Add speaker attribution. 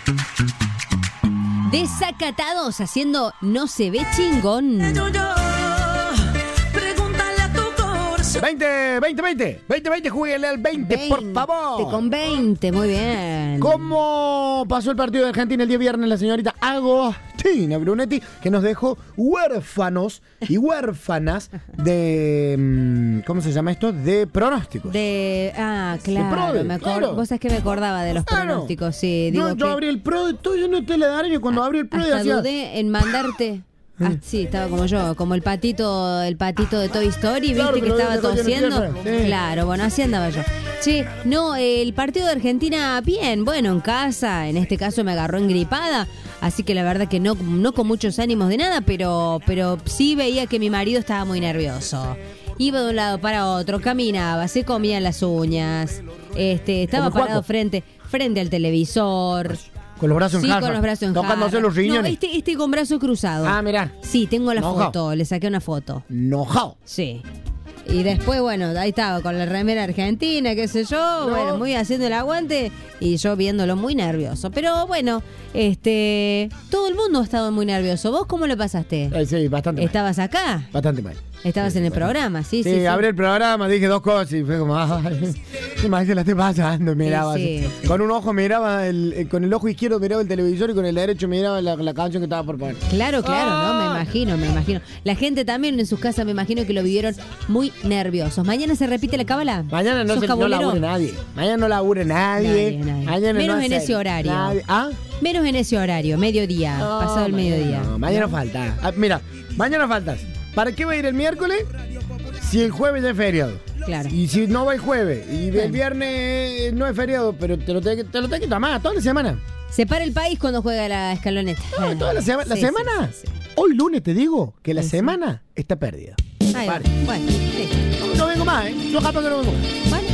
Speaker 1: Desacatados haciendo No se ve chingón.
Speaker 2: 20, jueguenle al 20, por favor.
Speaker 1: Con 20, muy bien.
Speaker 2: ¿Cómo pasó el partido de Argentina el día viernes la señorita Agostina Brunetti, que nos dejó huérfanos y huérfanas de... ¿cómo se llama esto? De pronósticos.
Speaker 1: Claro.
Speaker 2: Claro.
Speaker 1: Vos sabés que me acordaba de los pronósticos, sí. Digo
Speaker 2: Yo abrí el pro de todo, yo no te le daré cuando abrí el pro
Speaker 1: hasta
Speaker 2: hacía...
Speaker 1: dudé en mandarte... sí, estaba como yo, como el patito de Toy Story,
Speaker 2: Claro,
Speaker 1: viste que estaba
Speaker 2: lo que tiene
Speaker 1: tosiendo.
Speaker 2: tierra, sí.
Speaker 1: Claro, bueno, así andaba yo. Sí, no, el partido de Argentina, bien, bueno, en casa, en este caso me agarró engripada, así que la verdad que no con muchos ánimos de nada, pero sí veía que mi marido estaba muy nervioso. Iba de un lado para otro, caminaba, se comía las uñas, estaba parado frente al televisor.
Speaker 2: Con los brazos en jarra.
Speaker 1: Sí, con los brazos en jarra.
Speaker 2: Tocándose los riñones.
Speaker 1: No, este con brazos cruzados.
Speaker 2: Ah, mirá.
Speaker 1: Sí, tengo la
Speaker 2: Enojao.
Speaker 1: foto, le saqué una foto.
Speaker 2: Enojado.
Speaker 1: Sí. Y después, bueno, ahí estaba con la remera argentina, qué sé yo, bueno, muy haciendo el aguante y yo viéndolo muy nervioso. Pero bueno, todo el mundo ha estado muy nervioso. ¿Vos cómo lo pasaste?
Speaker 2: Sí, bastante mal.
Speaker 1: ¿Estabas acá?
Speaker 2: Bastante mal.
Speaker 1: Estabas en el programa, sí.
Speaker 2: Sí, abrí el programa, dije dos cosas y fue como, ay, qué mal se la estoy pasando. Miraba
Speaker 1: Sí.
Speaker 2: así. Con un ojo miraba, con el ojo izquierdo miraba el televisor y con el derecho miraba la canción que estaba por poner.
Speaker 1: Claro, ¿no? Me imagino. La gente también en sus casas me imagino que lo vivieron muy nerviosos. ¿Mañana se repite la cábala?
Speaker 2: Mañana no labure nadie. Mañana no labure nadie.
Speaker 1: Nadie.
Speaker 2: Mañana
Speaker 1: Menos
Speaker 2: no
Speaker 1: en ese horario.
Speaker 2: Nadie. ¿Ah?
Speaker 1: Menos en ese horario, mediodía, pasado el mediodía.
Speaker 2: No, mañana falta. Mira, mañana faltas. ¿Para qué va a ir el miércoles si el jueves ya es feriado?
Speaker 1: Claro.
Speaker 2: Y si no va el jueves y el viernes no es feriado, pero te lo tenés que tomar toda la semana.
Speaker 1: Se para el país cuando juega la escaloneta.
Speaker 2: No, toda la semana.
Speaker 1: Sí, sí.
Speaker 2: Hoy lunes te digo que la semana está perdida.
Speaker 1: Ahí va.
Speaker 2: Pare.
Speaker 1: Bueno, sí.
Speaker 2: No vengo más, ¿eh? Yo capaz que no vengo más.
Speaker 1: Bueno,